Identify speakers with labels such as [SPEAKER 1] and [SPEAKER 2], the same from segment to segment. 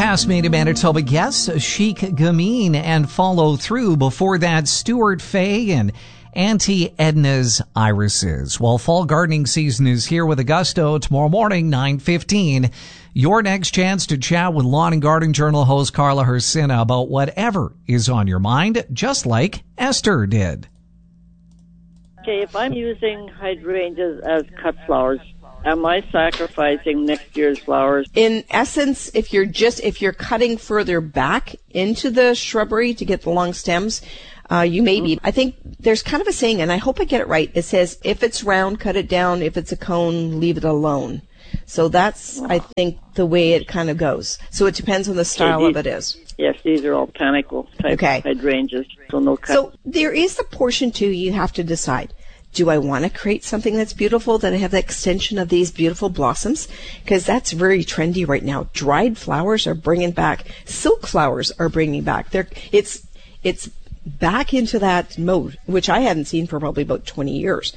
[SPEAKER 1] past Made in Manitoba guests, Chic Gamine, and follow through. Before that, Stuart Fay and Auntie Edna's Irises. Well, fall gardening season is here with a gusto. Tomorrow morning, 9:15. Your next chance to chat with Lawn and Garden Journal host Carla Hrsina about whatever is on your mind, just like Esther did.
[SPEAKER 2] Okay, if I'm using hydrangeas as cut flowers, am I sacrificing next year's flowers?
[SPEAKER 3] In essence, if you're cutting further back into the shrubbery to get the long stems, you may be. I think there's kind of a saying, and I hope I get it right. It says, if it's round, cut it down. If it's a cone, leave it alone. So that's, I think, the way it kind of goes. So it depends on the style of it is.
[SPEAKER 2] Yes, these are all panicle type hydrangeas, so no cut.
[SPEAKER 3] So there is the portion, too, you have to decide. Do I want to create something that's beautiful, that I have the extension of these beautiful blossoms? Because that's very trendy right now. Dried flowers are bringing back. Silk flowers are bringing back. It's back into that mode, which I hadn't seen for probably about 20 years.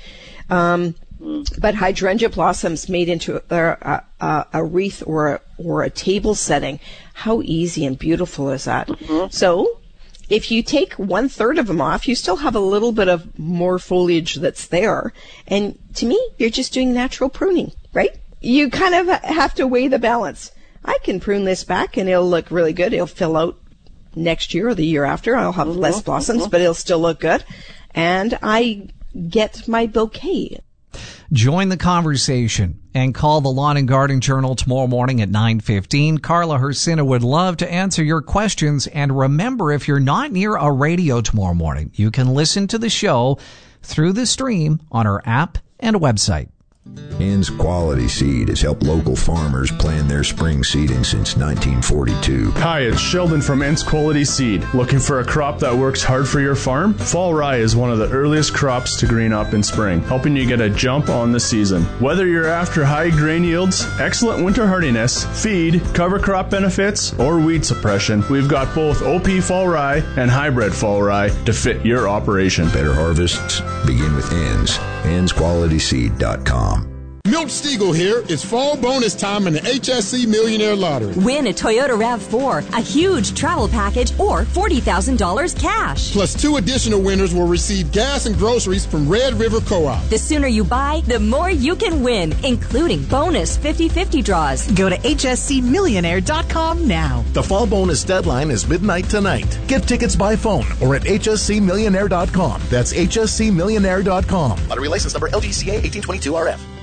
[SPEAKER 3] But hydrangea blossoms made into a wreath or a table setting, how easy and beautiful is that? Mm-hmm. So if you take 1/3 of them off, you still have a little bit of more foliage that's there. And to me, you're just doing natural pruning, right? You kind of have to weigh the balance. I can prune this back and it'll look really good. It'll fill out next year or the year after. I'll have less blossoms, but it'll still look good. And I get my bouquet.
[SPEAKER 1] Join the conversation and call the Lawn and Garden Journal tomorrow morning at 9:15. Carla Hrsina would love to answer your questions. And remember, if you're not near a radio tomorrow morning, you can listen to the show through the stream on our app and website.
[SPEAKER 4] Ann's Quality Seed has helped local farmers plan their spring seeding since 1942.
[SPEAKER 5] Hi, it's Sheldon from Ann's Quality Seed. Looking for a crop that works hard for your farm? Fall rye is one of the earliest crops to green up in spring, helping you get a jump on the season. Whether you're after high grain yields, excellent winter hardiness, feed, cover crop benefits, or weed suppression, we've got both OP fall rye and hybrid fall rye to fit your operation.
[SPEAKER 4] Better harvests begin with Ann's. Ann'sQualitySeed.com.
[SPEAKER 6] Milt Stegall here. It's fall bonus time in the HSC Millionaire Lottery.
[SPEAKER 7] Win a Toyota RAV4, a huge travel package, or $40,000 cash.
[SPEAKER 6] Plus 2 additional winners will receive gas and groceries from Red River Co-op.
[SPEAKER 7] The sooner you buy, the more you can win, including bonus 50/50 draws.
[SPEAKER 8] Go to hscmillionaire.com now.
[SPEAKER 9] The fall bonus deadline is midnight tonight. Get tickets by phone or at hscmillionaire.com. That's hscmillionaire.com.
[SPEAKER 10] Lottery license number LGCA 1822RF.